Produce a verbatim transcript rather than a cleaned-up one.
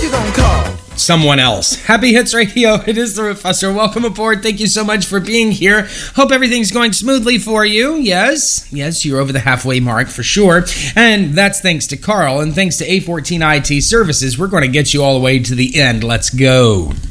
you gonna call? Someone else. Happy Hits Radio. It is the Professor. Welcome aboard. Thank you so much for being here. Hope everything's going smoothly for you. Yes. Yes, you're over the halfway mark for sure. And that's thanks to Carl and thanks to A fourteen I T Services. We're going to get you all the way to the end. Let's go.